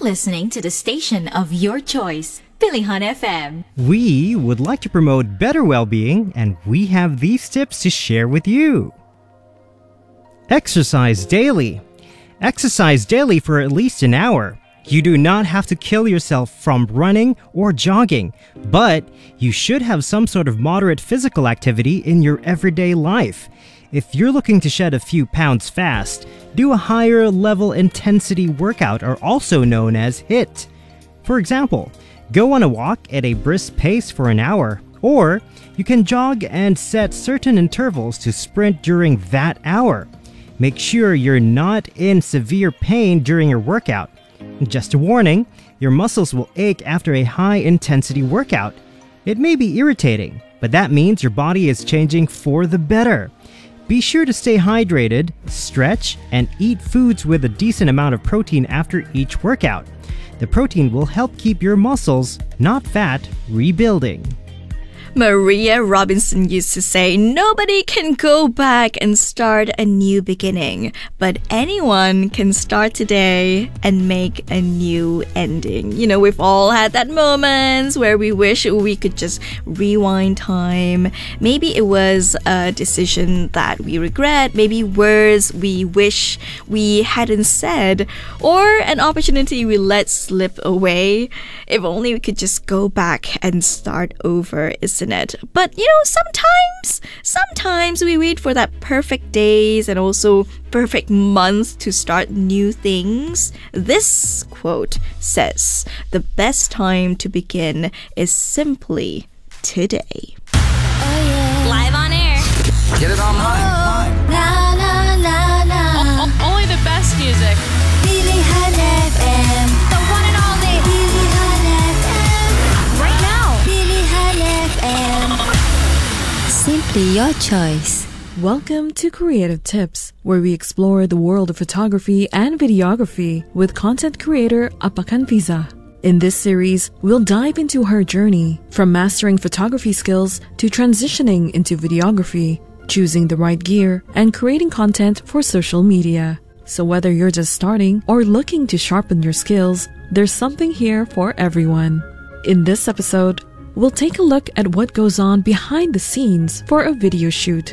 listening to the station of your choice, Pilihan FM. We would like to promote better well-being, and we have these tips to share with you. Exercise daily. Exercise daily for at least an hour. You do not have to kill yourself from running or jogging, but you should have some sort of moderate physical activity in your everyday life. If you're looking to shed a few pounds fast, do a higher level intensity workout, or also known as HIIT. For example, go on a walk at a brisk pace for an hour, or you can jog and set certain intervals to sprint during that hour. Make sure you're not in severe pain during your workout. Just a warning, your muscles will ache after a high-intensity workout. It may be irritating, but that means your body is changing for the better. Be sure to stay hydrated, stretch, and eat foods with a decent amount of protein after each workout. The protein will help keep your muscles, not fat, rebuilding. Maria Robinson used to say, nobody can go back and start a new beginning, but anyone can start today and make a new ending. You know, we've all had that moments where we wish we could just rewind time. Maybe it was a decision that we regret, maybe words we wish we hadn't said, or an opportunity we let slip away. If only we could just go back and start over, isn't it? But you know, sometimes we wait for that perfect days and also perfect months to start new things. This quote says, the best time to begin is simply today. Live on air. Get it online. La la la la. Only the best music. Pilihan FM. The one and only Pilihan FM. Right now. Pilihan FM. Simply your choice. Welcome to Creative Tips, where we explore the world of photography and videography with content creator Apakan Fiza. In this series, we'll dive into her journey from mastering photography skills to transitioning into videography, choosing the right gear, and creating content for social media. So whether you're just starting or looking to sharpen your skills, there's something here for everyone. In this episode, we'll take a look at what goes on behind the scenes for a video shoot.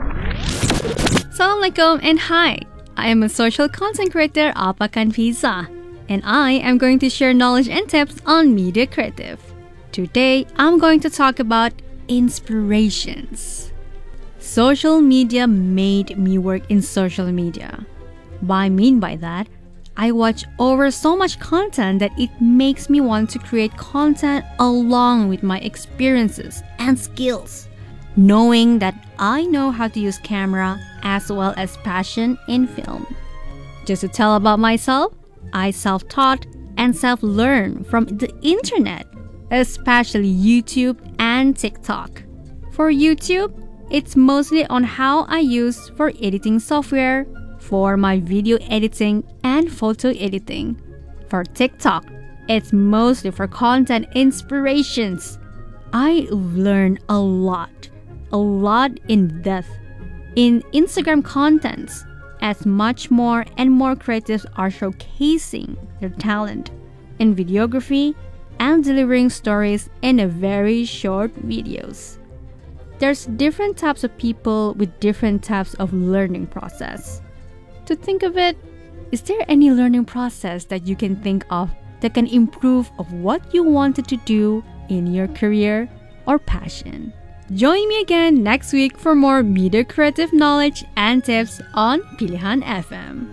Assalamualaikum and hi. I am a social content creator, Apakan Fiza, and I am going to share knowledge and tips on media creative. Today, I'm going to talk about inspirations. Social media made me work in social media. What I mean by that, I watch over so much content that it makes me want to create content along with my experiences and skills, knowing that I know how to use camera as well as passion in film. Just to tell about myself, I self-taught and self-learned from the internet, especially YouTube and TikTok. For YouTube, it's mostly on how I use for editing software, for my video editing and photo editing. For TikTok, it's mostly for content inspirations. I learn a lot in depth in Instagram contents, as much more and more creatives are showcasing their talent in videography and delivering stories in a very short videos. There's different types of people with different types of learning process. To think of it, is there any learning process that you can think of that can improve of what you wanted to do in your career or passion? Join me again next week for more media creative knowledge and tips on Pilihan FM.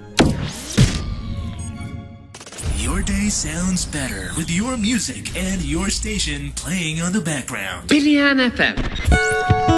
Your day sounds better with your music and your station playing on the background. Pilihan FM.